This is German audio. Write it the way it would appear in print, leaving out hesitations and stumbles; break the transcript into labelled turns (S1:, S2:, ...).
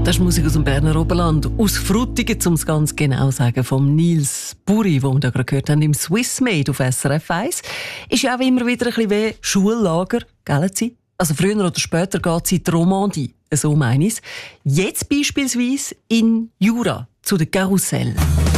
S1: Das ist Musik aus dem Berner Oberland, aus Frutigen, um es ganz genau zu sagen, vom Nils Buri, den wir da gerade gehört haben, im Swiss Made auf SRF 1. Ist ja auch immer wieder ein bisschen wie Schullager, gell? Also früher oder später geht es in die Romandie, so meine ich. Jetzt beispielsweise in Jura, zu der Karussell.